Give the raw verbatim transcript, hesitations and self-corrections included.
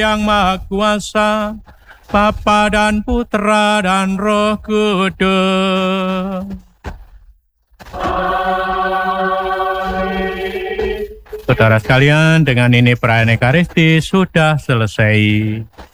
Yang Maha Kuasa, Bapa dan Putra dan Roh Kudus. Saudara sekalian, dengan ini perayaan Ekaristi sudah selesai.